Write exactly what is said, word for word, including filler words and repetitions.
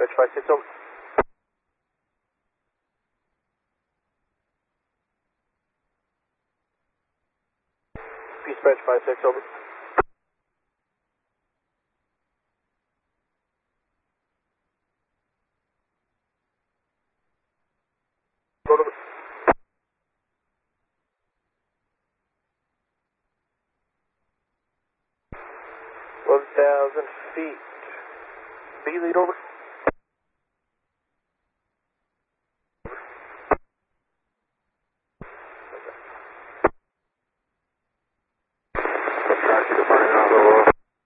Dispatch five six over. Dispatch five six over. Over. one thousand feet. B lead over.